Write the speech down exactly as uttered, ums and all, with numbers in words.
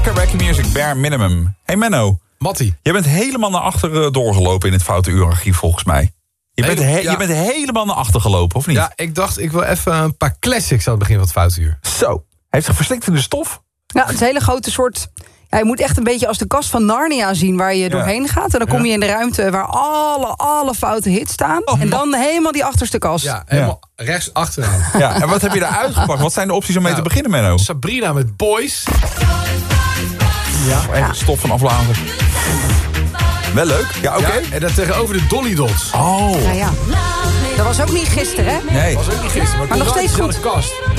Wacky Music, Bare Minimum. Hey Menno. Mattie. Je bent helemaal naar achteren doorgelopen in het Foute Uur-archief volgens mij. Je bent, he- ja. je bent helemaal naar achter gelopen, of niet? Ja, ik dacht, ik wil even een paar classics aan het begin van het Foute Uur. Zo. Heeft zich verstikt in de stof? Ja, het is een hele grote soort... Ja, je moet echt een beetje als de kast van Narnia zien waar je doorheen gaat. En dan kom Ja. je in de ruimte waar alle, alle foute hits staan. En dan helemaal die achterste kast. Ja, helemaal rechts achteraan. Ja, en wat heb je daar uitgepakt? Wat zijn de opties om mee Nou, te beginnen, Menno? Sabrina met Boys. Ja, echt stof van aflagen. Wel leuk. Ja, oké. Ja, en dan tegenover de Dolly Dots. Oh. Ja, ja. Dat was ook niet gisteren, hè? Nee. Dat was ook niet gisteren, maar, Maar nog komt wel steeds uit dezelfde kast.